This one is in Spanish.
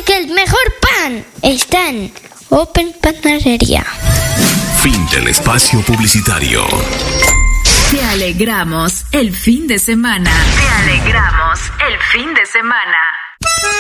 que el mejor pan está en Open Panadería. Fin del espacio publicitario. Te alegramos el fin de semana. Te alegramos el fin de semana.